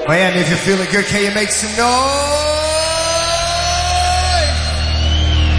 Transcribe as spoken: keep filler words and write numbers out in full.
Man, if you're feeling good, can you make some noise?